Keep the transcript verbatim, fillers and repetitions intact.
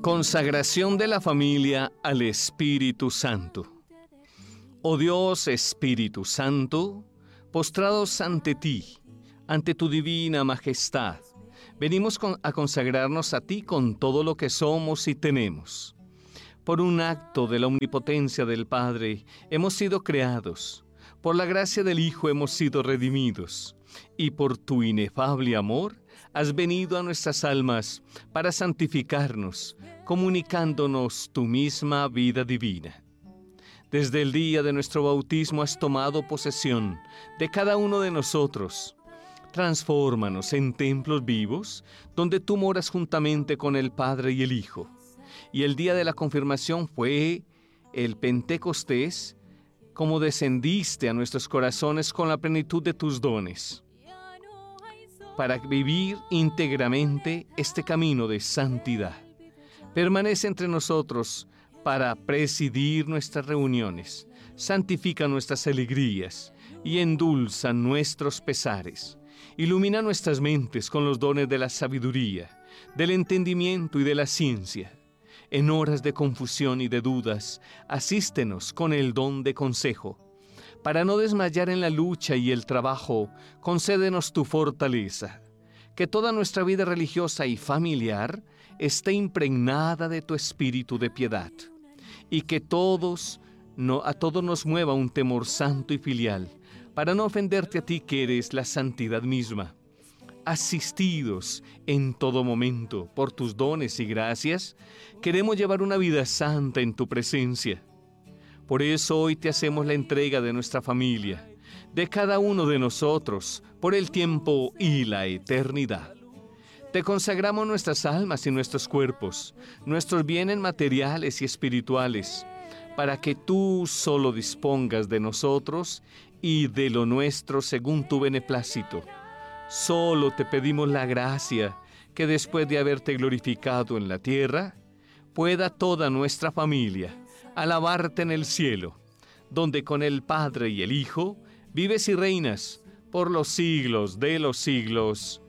Consagración de la familia al Espíritu Santo. Oh Dios Espíritu Santo, postrados ante ti, ante tu divina majestad, venimos con, a consagrarnos a ti con todo lo que somos y tenemos. Por un acto de la omnipotencia del Padre hemos sido creados, por la gracia del Hijo hemos sido redimidos, y por tu inefable amor has venido a nuestras almas para santificarnos, comunicándonos tu misma vida divina. Desde el día de nuestro bautismo has tomado posesión de cada uno de nosotros. Transfórmanos en templos vivos, donde tú moras juntamente con el Padre y el Hijo. Y el día de la confirmación fue el Pentecostés, como descendiste a nuestros corazones con la plenitud de tus dones, para vivir íntegramente este camino de santidad. Permanece entre nosotros para presidir nuestras reuniones, santifica nuestras alegrías y endulza nuestros pesares. Ilumina nuestras mentes con los dones de la sabiduría, del entendimiento y de la ciencia. En horas de confusión y de dudas, asístenos con el don de consejo. Para no desmayar en la lucha y el trabajo, concédenos tu fortaleza. Que toda nuestra vida religiosa y familiar esté impregnada de tu espíritu de piedad. Y que todos, no, a todos nos mueva un temor santo y filial, para no ofenderte a ti que eres la santidad misma. Asistidos en todo momento por tus dones y gracias, queremos llevar una vida santa en tu presencia. Por eso hoy te hacemos la entrega de nuestra familia, de cada uno de nosotros, por el tiempo y la eternidad. Te consagramos nuestras almas y nuestros cuerpos, nuestros bienes materiales y espirituales, para que tú solo dispongas de nosotros y de lo nuestro según tu beneplácito. Solo te pedimos la gracia que después de haberte glorificado en la tierra, pueda toda nuestra familia alabarte en el cielo, donde con el Padre y el Hijo vives y reinas por los siglos de los siglos.